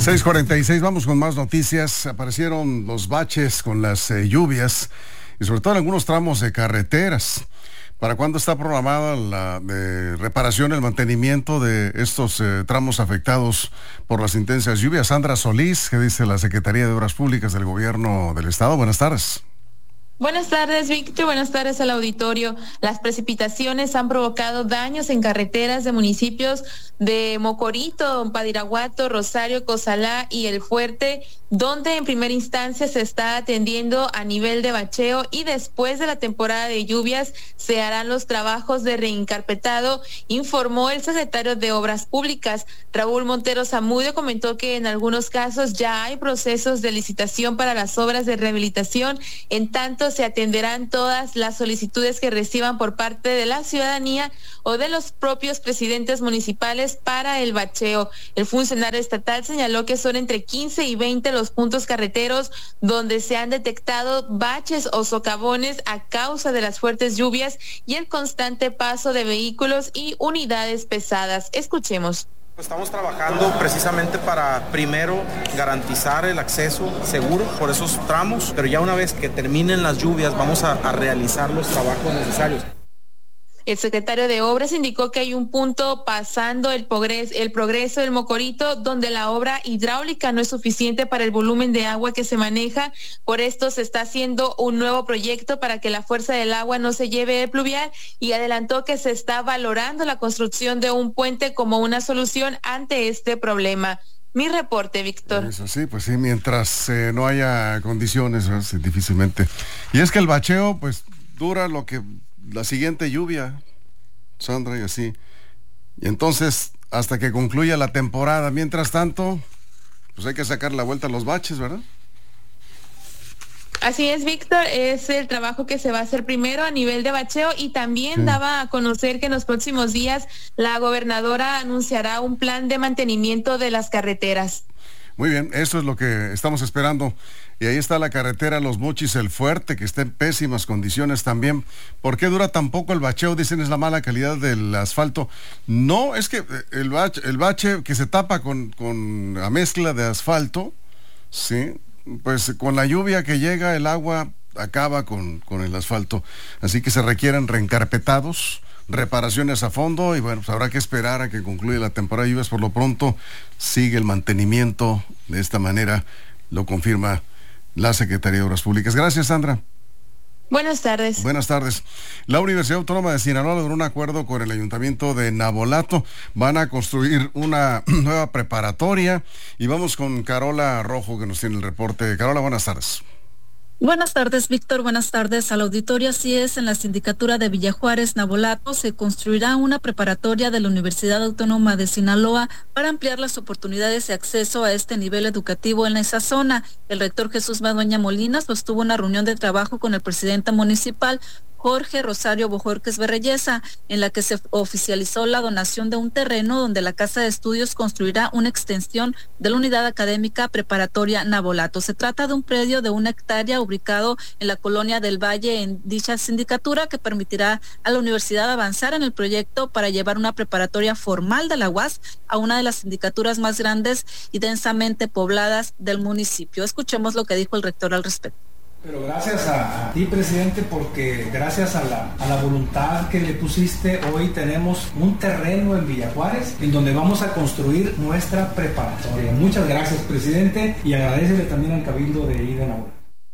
6:46, vamos con más noticias. Aparecieron los baches con las lluvias y sobre todo en algunos tramos de carreteras. ¿Para cuándo está programada la reparación, el mantenimiento de estos tramos afectados por las intensas lluvias? Sandra Solís, que dice la Secretaría de Obras Públicas del Gobierno del Estado. Buenas tardes. Buenas tardes, Víctor. Buenas tardes al auditorio. Las precipitaciones han provocado daños en carreteras de municipios de Mocorito, Badiraguato, Rosario, Cozalá y El Fuerte, donde en primera instancia se está atendiendo a nivel de bacheo y después de la temporada de lluvias se harán los trabajos de reencarpetado, informó el secretario de Obras Públicas. Raúl Montero Zamudio comentó que en algunos casos ya hay procesos de licitación para las obras de rehabilitación, en tanto se atenderán todas las solicitudes que reciban por parte de la ciudadanía o de los propios presidentes municipales para el bacheo. El funcionario estatal señaló que son entre 15 y 20 los puntos carreteros donde se han detectado baches o socavones a causa de las fuertes lluvias y el constante paso de vehículos y unidades pesadas. Escuchemos. Estamos trabajando precisamente para primero garantizar el acceso seguro por esos tramos, pero ya una vez que terminen las lluvias vamos a realizar los trabajos necesarios. El secretario de Obras indicó que hay un punto pasando el progreso del Mocorito donde la obra hidráulica no es suficiente para el volumen de agua que se maneja. Por esto se está haciendo un nuevo proyecto para que la fuerza del agua no se lleve el pluvial y adelantó que se está valorando la construcción de un puente como una solución ante este problema. Mi reporte, Víctor. Eso sí, pues sí, mientras no haya condiciones, difícilmente. Y es que el bacheo, pues, dura lo que la siguiente lluvia, Sandra, y así. Y entonces, hasta que concluya la temporada. Mientras tanto, pues hay que sacar la vuelta a los baches, ¿verdad? Así es, Víctor, es el trabajo que se va a hacer primero a nivel de bacheo y también daba a conocer que en los próximos días la gobernadora anunciará un plan de mantenimiento de las carreteras. Muy bien, eso es lo que estamos esperando. Y ahí está la carretera Los Mochis, El Fuerte, que está en pésimas condiciones también. ¿Por qué dura tan poco el bacheo? Dicen es la mala calidad del asfalto. No, es que el bache que se tapa con la mezcla de asfalto, sí, pues con la lluvia que llega el agua acaba con el asfalto. Así que se requieren reencarpetados, reparaciones a fondo y bueno, pues habrá que esperar a que concluya la temporada de lluvias. Por lo pronto sigue el mantenimiento de esta manera, lo confirma la Secretaría de Obras Públicas. Gracias, Sandra. Buenas tardes. Buenas tardes. La Universidad Autónoma de Sinaloa logró un acuerdo con el Ayuntamiento de Navolato. Van a construir una nueva preparatoria y vamos con Carola Rojo, que nos tiene el reporte. Carola, buenas tardes. Buenas tardes, Víctor. Buenas tardes al auditorio. Así es, en la sindicatura de Villajuárez, Navolato, se construirá una preparatoria de la Universidad Autónoma de Sinaloa para ampliar las oportunidades de acceso a este nivel educativo en esa zona. El rector Jesús Madueña Molinas sostuvo una reunión de trabajo con el presidente municipal, Jorge Rosario Bojorquez Berreyesa, en la que se oficializó la donación de un terreno donde la Casa de Estudios construirá una extensión de la unidad académica preparatoria Navolato. Se trata de un predio de 1 hectárea ubicado en la colonia del Valle en dicha sindicatura que permitirá a la universidad avanzar en el proyecto para llevar una preparatoria formal de la UAS a una de las sindicaturas más grandes y densamente pobladas del municipio. Escuchemos lo que dijo el rector al respecto. Pero gracias a ti, presidente, porque gracias a la voluntad que le pusiste, hoy tenemos un terreno en Villajuárez en donde vamos a construir nuestra preparatoria. Muchas gracias, presidente, y agradecele también al Cabildo de Navolato.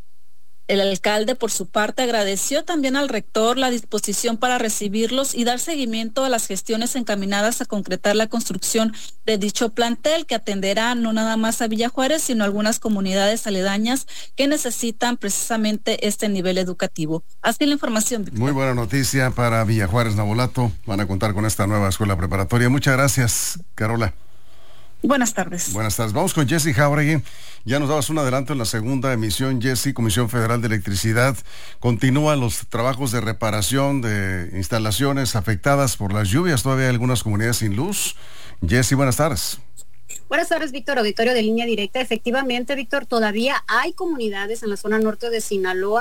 El alcalde, por su parte, agradeció también al rector la disposición para recibirlos y dar seguimiento a las gestiones encaminadas a concretar la construcción de dicho plantel, que atenderá no nada más a Villajuárez, sino a algunas comunidades aledañas que necesitan precisamente este nivel educativo. Así la información, Víctor. Muy buena noticia para Villajuárez, Navolato. Van a contar con esta nueva escuela preparatoria. Muchas gracias, Carola. Buenas tardes. Buenas tardes. Vamos con Jessy Jauregui. Ya nos dabas un adelanto en la segunda emisión, Jessy. Comisión Federal de Electricidad continúan los trabajos de reparación de instalaciones afectadas por las lluvias. Todavía hay algunas comunidades sin luz. Jessy, buenas tardes. Buenas tardes, Víctor, auditorio de Línea Directa. Efectivamente, Víctor, todavía hay comunidades en la zona norte de Sinaloa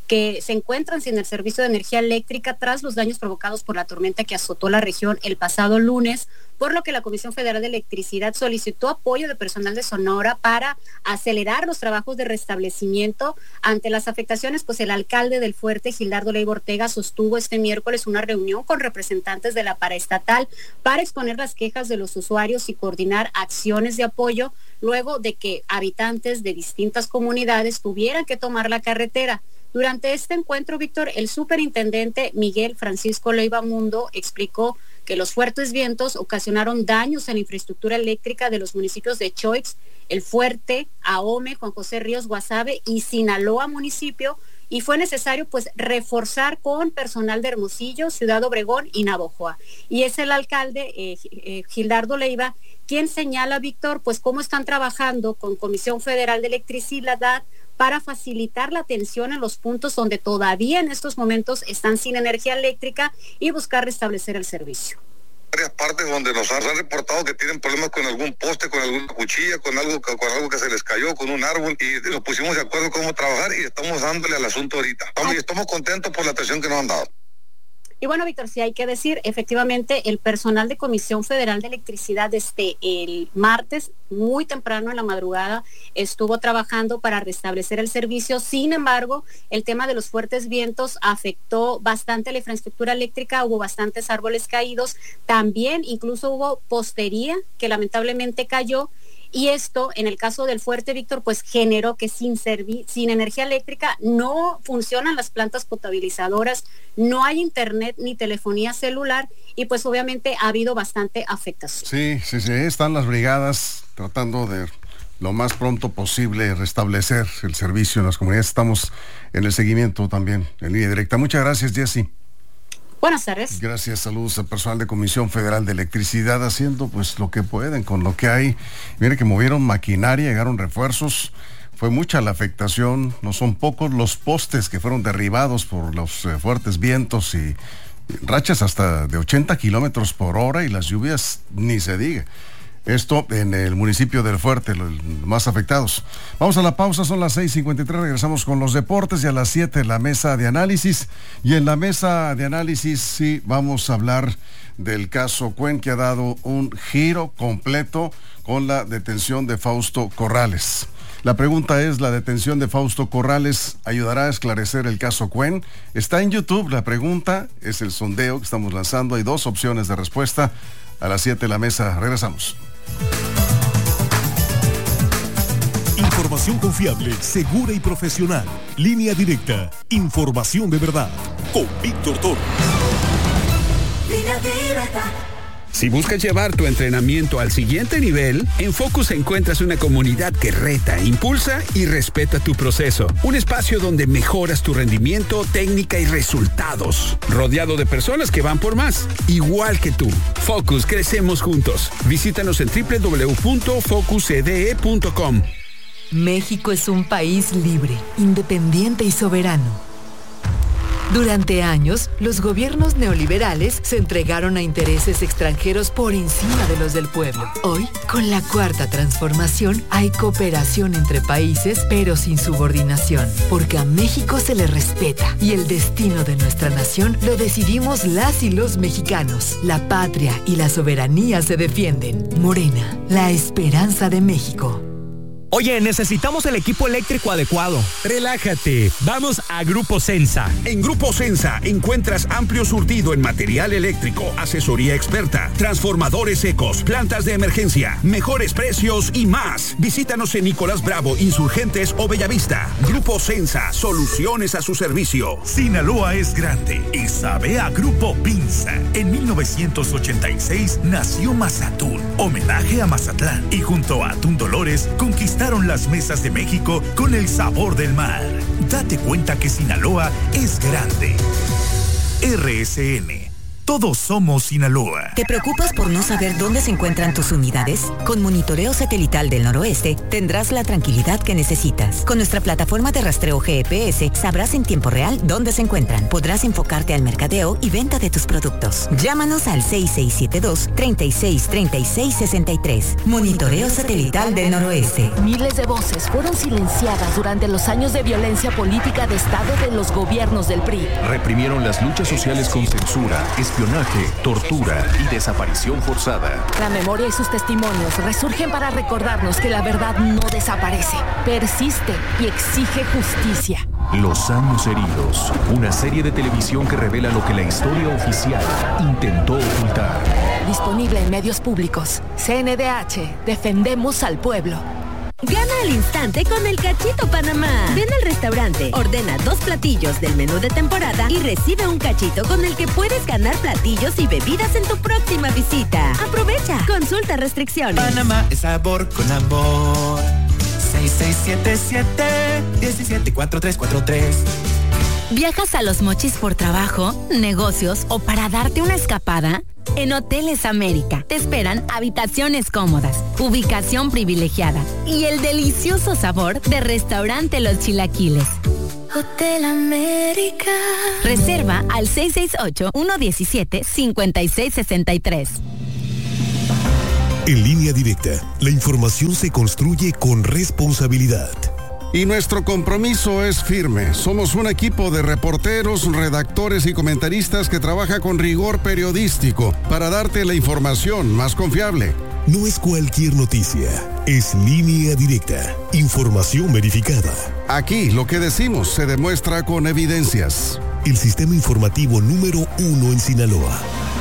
que se encuentran sin el servicio de energía eléctrica tras los daños provocados por la tormenta que azotó la región el pasado lunes, por lo que la Comisión Federal de Electricidad solicitó apoyo de personal de Sonora para acelerar los trabajos de restablecimiento ante las afectaciones. Pues el alcalde del Fuerte, Gildardo Leiva Ortega, sostuvo este miércoles una reunión con representantes de la paraestatal para exponer las quejas de los usuarios y coordinar acciones de apoyo luego de que habitantes de distintas comunidades tuvieran que tomar la carretera. Durante este encuentro, Víctor, el superintendente Miguel Francisco Leiva Mundo explicó que los fuertes vientos ocasionaron daños en la infraestructura eléctrica de los municipios de Choix, El Fuerte, Ahome, Juan José Ríos, Guasave y Sinaloa municipio, y fue necesario pues reforzar con personal de Hermosillo, Ciudad Obregón y Navojoa. Y es el alcalde Gildardo Leiva quien señala, Víctor, pues cómo están trabajando con Comisión Federal de Electricidad para facilitar la atención en los puntos donde todavía en estos momentos están sin energía eléctrica y buscar restablecer el servicio. Varias partes donde nos han reportado que tienen problemas con algún poste, con alguna cuchilla, con algo que se les cayó, con un árbol, y nos pusimos de acuerdo cómo trabajar y estamos dándole al asunto ahorita. Estamos contentos por la atención que nos han dado. Y bueno, Víctor, sí hay que decir, efectivamente, el personal de Comisión Federal de Electricidad desde el martes, muy temprano en la madrugada, estuvo trabajando para restablecer el servicio. Sin embargo, el tema de los fuertes vientos afectó bastante la infraestructura eléctrica, hubo bastantes árboles caídos, también incluso hubo postería que lamentablemente cayó. Y esto, en el caso del Fuerte, Víctor, pues generó que sin energía eléctrica no funcionan las plantas potabilizadoras, no hay internet ni telefonía celular y pues obviamente ha habido bastante afectación. Sí, están las brigadas tratando de lo más pronto posible restablecer el servicio en las comunidades. Estamos en el seguimiento también, en línea directa. Muchas gracias, Jessy. Buenas tardes. Gracias, saludos al personal de Comisión Federal de Electricidad haciendo pues lo que pueden con lo que hay. Mire que movieron maquinaria, llegaron refuerzos, fue mucha la afectación, no son pocos los postes que fueron derribados por los fuertes vientos y rachas hasta de 80 kilómetros por hora y las lluvias ni se diga. Esto en el municipio del Fuerte, los más afectados. Vamos a la pausa, son las 6:53, regresamos con los deportes y a las 7 la mesa de análisis. Y en la mesa de análisis sí vamos a hablar del caso Cuen, que ha dado un giro completo con la detención de Fausto Corrales. La pregunta es, ¿la detención de Fausto Corrales ayudará a esclarecer el caso Cuen? Está en YouTube, la pregunta es el sondeo que estamos lanzando, hay 2 opciones de respuesta. A las 7 la mesa, regresamos. Información confiable, segura y profesional. Línea directa. Información de verdad. Con Víctor Toro. Línea directa. Si buscas llevar tu entrenamiento al siguiente nivel, en Focus encuentras una comunidad que reta, impulsa y respeta tu proceso. Un espacio donde mejoras tu rendimiento, técnica y resultados. Rodeado de personas que van por más, igual que tú. Focus, crecemos juntos. Visítanos en www.focuscde.com. México es un país libre, independiente y soberano. Durante años, los gobiernos neoliberales se entregaron a intereses extranjeros por encima de los del pueblo. Hoy, con la Cuarta Transformación, hay cooperación entre países, pero sin subordinación, porque a México se le respeta y el destino de nuestra nación lo decidimos las y los mexicanos. La patria y la soberanía se defienden. Morena, la esperanza de México. Oye, necesitamos el equipo eléctrico adecuado. Relájate, vamos a Grupo Sensa. En Grupo Sensa encuentras amplio surtido en material eléctrico, asesoría experta, transformadores secos, plantas de emergencia, mejores precios y más. Visítanos en Nicolás Bravo, Insurgentes o Bellavista. Grupo Sensa, soluciones a su servicio. Sinaloa es grande y sabe a Grupo Pinza. En 1986 nació Mazatún, homenaje a Mazatlán, y junto a Atún Dolores conquistaron las mesas de México con el sabor del mar. Date cuenta que Sinaloa es grande. RSN, Todos somos Sinaloa. ¿Te preocupas por no saber dónde se encuentran tus unidades? Con Monitoreo Satelital del Noroeste tendrás la tranquilidad que necesitas. Con nuestra plataforma de rastreo GPS sabrás en tiempo real dónde se encuentran. Podrás enfocarte al mercadeo y venta de tus productos. Llámanos al 6672-363663. Monitoreo Satelital del Noroeste. Miles de voces fueron silenciadas durante los años de violencia política de Estado de los gobiernos del PRI. Reprimieron las luchas sociales con censura, espionaje, tortura y desaparición forzada. La memoria y sus testimonios resurgen para recordarnos que la verdad no desaparece, persiste y exige justicia. Los años heridos, una serie de televisión que revela lo que la historia oficial intentó ocultar. Disponible en medios públicos. CNDH, defendemos al pueblo. Gana al instante con el Cachito Panamá. Ven al restaurante, ordena 2 platillos del menú de temporada y recibe un cachito con el que puedes ganar platillos y bebidas en tu próxima visita. Aprovecha. Consulta restricciones. Panamá es sabor con amor. 6677-174343. ¿Viajas a Los Mochis por trabajo, negocios o para darte una escapada? En Hoteles América te esperan habitaciones cómodas, ubicación privilegiada y el delicioso sabor de Restaurante Los Chilaquiles. Hotel América. Reserva al 668-117-5663. En Línea Directa, la información se construye con responsabilidad. Y nuestro compromiso es firme. Somos un equipo de reporteros, redactores y comentaristas que trabaja con rigor periodístico para darte la información más confiable. No es cualquier noticia, es Línea Directa, información verificada. Aquí lo que decimos se demuestra con evidencias. El sistema informativo número 1 en Sinaloa.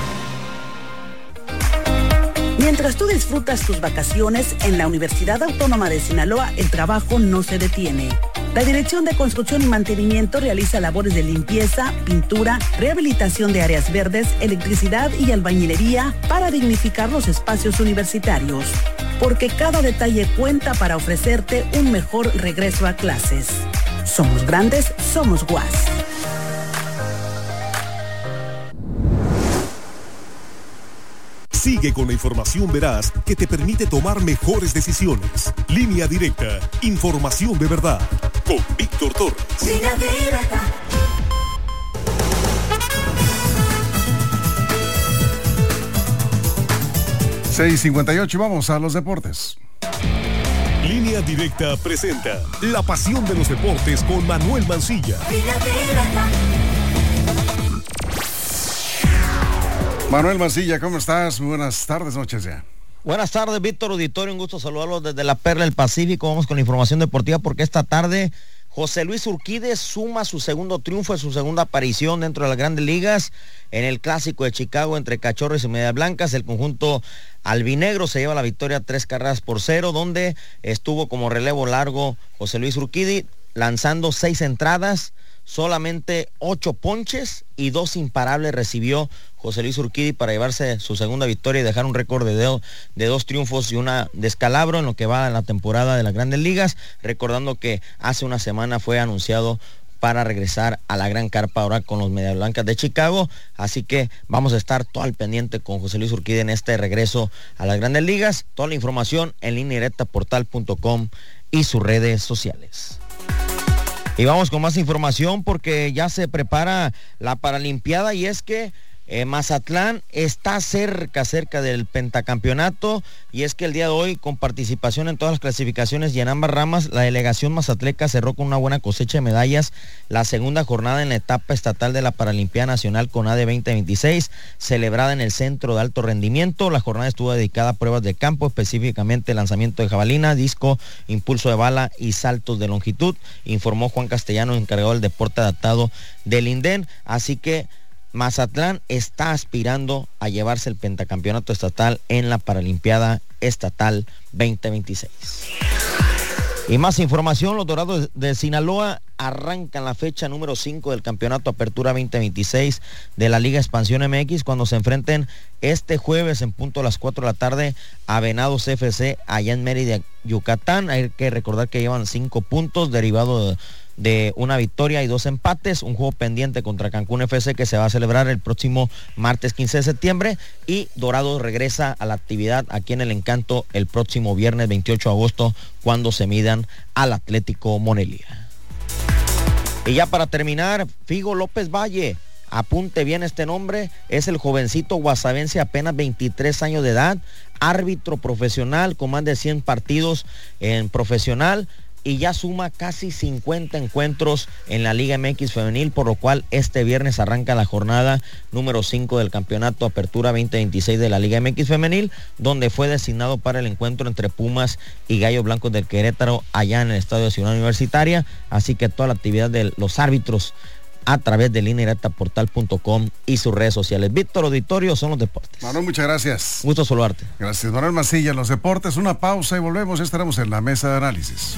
Mientras tú disfrutas tus vacaciones, en la Universidad Autónoma de Sinaloa el trabajo no se detiene. La Dirección de Construcción y Mantenimiento realiza labores de limpieza, pintura, rehabilitación de áreas verdes, electricidad y albañilería para dignificar los espacios universitarios. Porque cada detalle cuenta para ofrecerte un mejor regreso a clases. Somos grandes, somos UAS. Sigue con la información veraz que te permite tomar mejores decisiones. Línea Directa, información de verdad. Con Víctor Torres. Línea Directa. ...6:58 y vamos a los deportes. Línea Directa presenta La pasión de los deportes con Manuel Mancilla. Línea Directa. Manuel Mancilla, ¿cómo estás? Muy buenas tardes, noches ya. Buenas tardes, Víctor Auditorio, un gusto saludarlos desde la Perla del Pacífico. Vamos con la información deportiva porque esta tarde José Luis Urquide suma su segundo triunfo, su segunda aparición dentro de las Grandes Ligas en el Clásico de Chicago entre Cachorros y Medias Blancas. El conjunto albinegro se lleva la victoria 3-0, donde estuvo como relevo largo José Luis Urquide, lanzando 6 entradas, solamente 8 ponches y 2 imparables recibió José Luis Urquide para llevarse su segunda victoria y dejar un récord de 2 triunfos y una descalabro en lo que va en la temporada de las Grandes Ligas, recordando que hace una semana fue anunciado para regresar a la gran carpa ahora con los Medias Blancas de Chicago, así que vamos a estar todo al pendiente con José Luis Urquide en este regreso a las Grandes Ligas. Toda la información en Línea Directa portal.com y sus redes sociales. Y vamos con más información porque ya se prepara la Paralimpiada y es que Mazatlán está cerca del pentacampeonato y es que el día de hoy, con participación en todas las clasificaciones y en ambas ramas, la delegación mazatleca cerró con una buena cosecha de medallas la segunda jornada en la etapa estatal de la Paralimpiada Nacional CONADE 2026, celebrada en el Centro de Alto Rendimiento. La jornada estuvo dedicada a pruebas de campo, específicamente lanzamiento de jabalina, disco, impulso de bala y saltos de longitud, informó Juan Castellano, encargado del deporte adaptado del INDEN, así que Mazatlán está aspirando a llevarse el pentacampeonato estatal en la Paralimpiada Estatal 2026. Y más información, los Dorados de Sinaloa arrancan la fecha número 5 del Campeonato Apertura 2026 de la Liga Expansión MX cuando se enfrenten este jueves en punto a las 4 de la tarde a Venados FC allá en Mérida, Yucatán. Hay que recordar que llevan 5 puntos derivado de una victoria y 2 empates, un juego pendiente contra Cancún FC que se va a celebrar el próximo martes 15 de septiembre, y Dorados regresa a la actividad aquí en el Encanto el próximo viernes 28 de agosto cuando se midan al Atlético Morelia. Y ya para terminar, Figo López Valle, apunte bien este nombre, es el jovencito guasavense, apenas 23 años de edad, árbitro profesional con más de 100 partidos en profesional, y ya suma casi 50 encuentros en la Liga MX femenil, por lo cual este viernes arranca la jornada número 5 del campeonato Apertura 2026 de la Liga MX femenil, donde fue designado para el encuentro entre Pumas y Gallos Blancos del Querétaro allá en el Estadio de Ciudad Universitaria. Así que toda la actividad de los árbitros a través de lineadirectaportal.com y sus redes sociales. Víctor, auditorio, son los deportes. Manuel, muchas gracias. Gusto saludarte. Gracias, Manuel Mancilla. Los deportes, una pausa y volvemos. Estaremos en la mesa de análisis.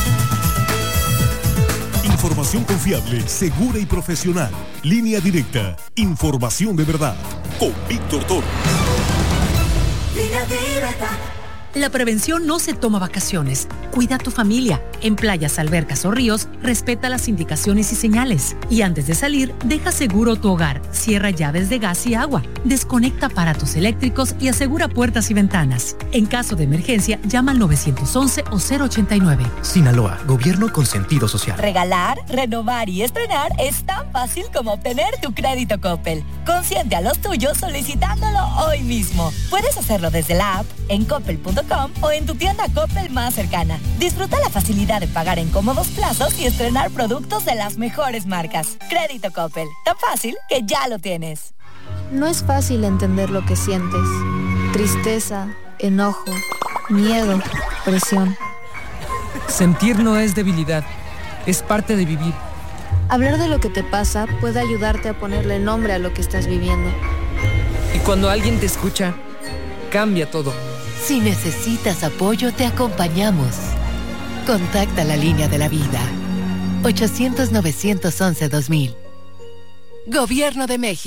Información confiable, segura y profesional. Línea Directa. Información de verdad. Con Víctor Toro. Línea Directa. La prevención no se toma vacaciones. Cuida a tu familia. En playas, albercas o ríos, respeta las indicaciones y señales. Y antes de salir, deja seguro tu hogar. Cierra llaves de gas y agua. Desconecta aparatos eléctricos y asegura puertas y ventanas. En caso de emergencia, llama al 911 o 089. Sinaloa, gobierno con sentido social. Regalar, renovar y estrenar es tan fácil como obtener tu crédito Coppel. Consiente a los tuyos solicitándolo hoy mismo. Puedes hacerlo desde la app, en coppel.com o en tu tienda Coppel más cercana. Disfruta la facilidad de pagar en cómodos plazos y estrenar productos de las mejores marcas. Crédito Coppel, tan fácil que ya lo tienes. No es fácil entender lo que sientes. Tristeza, enojo, miedo, presión. Sentir no es debilidad, es parte de vivir. Hablar de lo que te pasa puede ayudarte a ponerle nombre a lo que estás viviendo. Y cuando alguien te escucha, cambia todo. Si necesitas apoyo, te acompañamos. Contacta la Línea de la Vida. 800-911-2000. Gobierno de México.